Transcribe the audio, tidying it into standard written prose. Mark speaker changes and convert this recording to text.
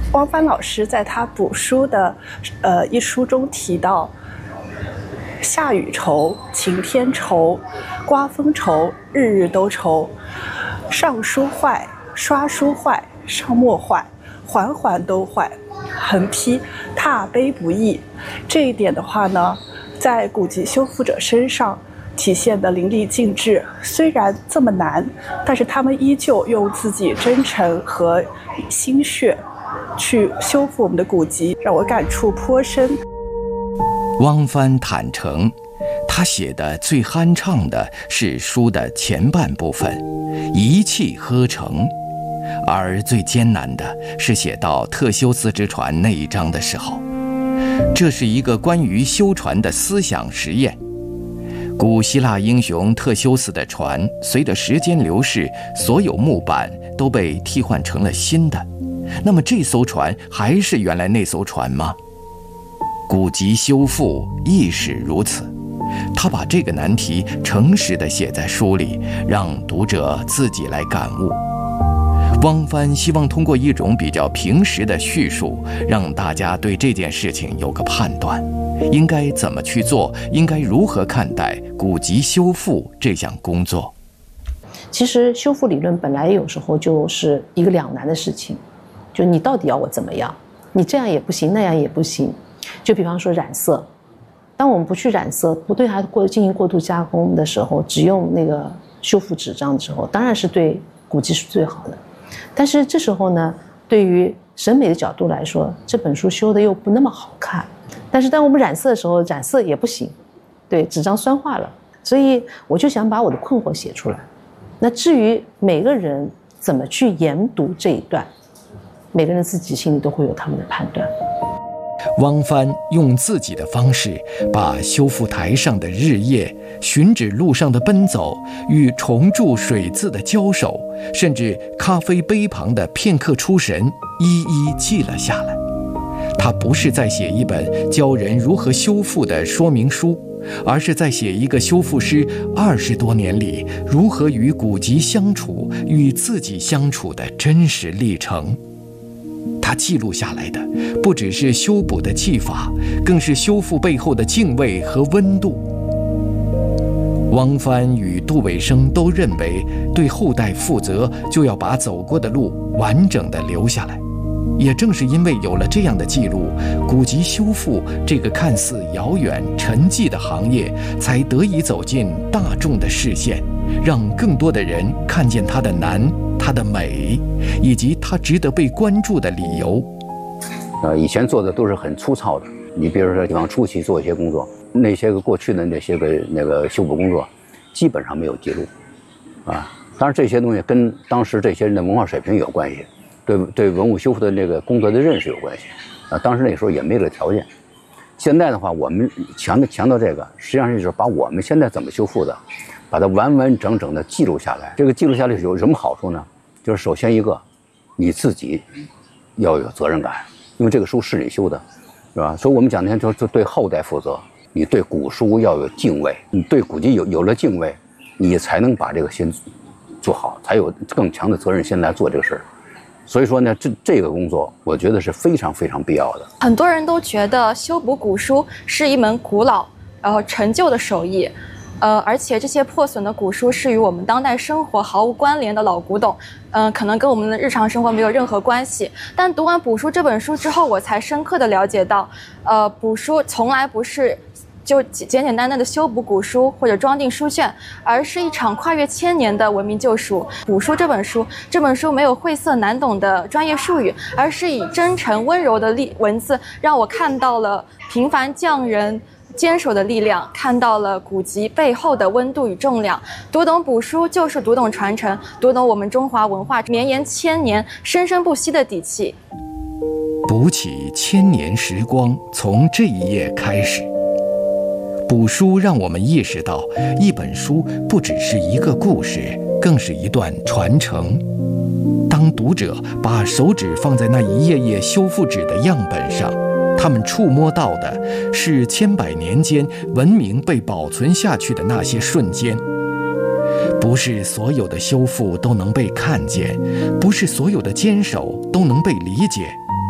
Speaker 1: 汪帆老师在他补书的一书中提到，下雨愁、晴天愁、刮风愁、日日都愁，上书坏、刷书坏、上墨坏，环环都坏，横批踏碑不易。这一点的话呢，在古籍修复者身上体现得淋漓尽致。虽然这么难，但是他们依旧用自己真诚和心血去修复我们的古籍，让我感触颇深。
Speaker 2: 汪帆坦诚，他写的最酣畅的是书的前半部分，一气呵成，而最艰难的是写到特修斯之船那一章的时候。这是一个关于修船的思想实验。古希腊英雄特修斯的船，随着时间流逝，所有木板都被替换成了新的。那么这艘船还是原来那艘船吗？古籍修复亦是如此。他把这个难题诚实地写在书里，让读者自己来感悟。汪帆希望通过一种比较平实的叙述，让大家对这件事情有个判断，应该怎么去做，应该如何看待古籍修复这项工作。
Speaker 3: 其实修复理论本来有时候就是一个两难的事情，就你到底要我怎么样，你这样也不行，那样也不行。就比方说染色，当我们不去染色，不对它进行过度加工的时候，只用那个修复纸张的时候，当然是对古籍是最好的。但是这时候呢，对于审美的角度来说，这本书修的又不那么好看。但是当我们染色的时候，染色也不行，对，纸张酸化了。所以我就想把我的困惑写出来。那至于每个人怎么去研读这一段，每个人自己心里都会有他们的判断。
Speaker 2: 汪帆用自己的方式，把修复台上的日夜、寻址路上的奔走与重铸水字的交手，甚至咖啡杯旁的片刻出神，一一记了下来。他不是在写一本教人如何修复的说明书，而是在写一个修复师20多年里如何与古籍相处、与自己相处的真实历程。他记录下来的不只是修补的技法，更是修复背后的敬畏和温度。汪帆与杜伟生都认为，对后代负责就要把走过的路完整地留下来。也正是因为有了这样的记录，古籍修复这个看似遥远沉寂的行业才得以走进大众的视线，让更多的人看见它的难、它的美，以及它值得被关注的理由。
Speaker 4: 以前做的都是很粗糙的，你比如说地方初期做一些工作，那些个过去的那些个修补工作，基本上没有记录，当然这些东西跟当时这些人的文化水平有关系，对文物修复的那个工作的认识有关系，当时那时候也没这个条件。现在的话，我们强调这个，实际上就是把我们现在怎么修复的，把它完完整整的记录下来。这个记录下来有什么好处呢？就是首先一个，你自己要有责任感，因为这个书是你修的，是吧？所以我们讲的就对后代负责，你对古书要有敬畏，你对古籍有了敬畏，你才能把这个先做好，才有更强的责任心来做这个事儿。所以说呢，这个工作我觉得是非常非常必要的。
Speaker 5: 很多人都觉得修补古书是一门古老陈旧的手艺，而且这些破损的古书是与我们当代生活毫无关联的老古董，可能跟我们的日常生活没有任何关系。但读完《补书》这本书之后，我才深刻地了解到，补书从来不是就简简单单的修补古书或者装订书卷，而是一场跨越1000年的文明救赎。补书这本书没有晦涩难懂的专业术语，而是以真诚温柔的文字，让我看到了平凡匠人坚守的力量，看到了古籍背后的温度与重量。读懂补书就是读懂传承，读懂我们中华文化绵延1000年生生不息的底气。
Speaker 2: 补起1000年时光，从这一页开始。补书让我们意识到，一本书不只是一个故事，更是一段传承。当读者把手指放在那一页页修复纸的样本上，他们触摸到的是千百年间文明被保存下去的那些瞬间。不是所有的修复都能被看见，不是所有的坚守都能被理解，